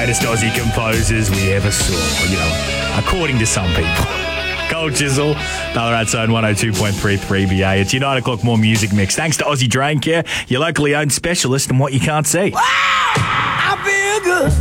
greatest Aussie composers we ever saw, you know, according to some people. Cold Chisel, Ballarat Zone 102.33 BA. It's your 9 o'clock more music mix. Thanks to Aussie Drain Care, your locally owned specialist in what you can't see. Wow!